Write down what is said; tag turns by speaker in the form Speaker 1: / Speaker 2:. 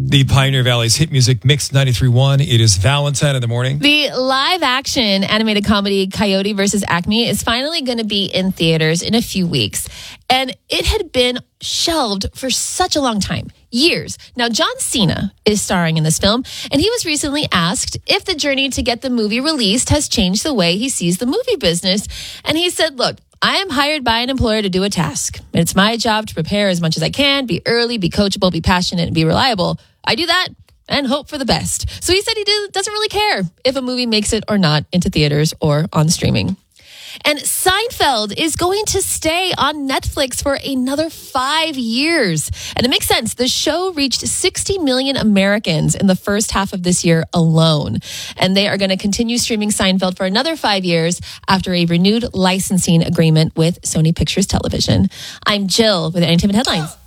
Speaker 1: The Pioneer Valley's hit music mix 93.1. It is Valentine in the morning.
Speaker 2: The live-action animated comedy Coyote vs. Acme is finally going to be in theaters in a few weeks. And it had been shelved for such a long time, years. Now, John Cena is starring in this film, and he was recently asked if the journey to get the movie released has changed the way he sees the movie business. And he said, look, I am hired by an employer to do a task. It's my job to prepare as much as I can, be early, be coachable, be passionate, and be reliable. I do that and hope for the best. So he said he doesn't really care if a movie makes it or not into theaters or on streaming. And Seinfeld is going to stay on Netflix for another 5 years. And it makes sense. The show reached 60 million Americans in the first half of this year alone. And they are going to continue streaming Seinfeld for another 5 years after a renewed licensing agreement with Sony Pictures Television. I'm Jill with Entertainment Headlines.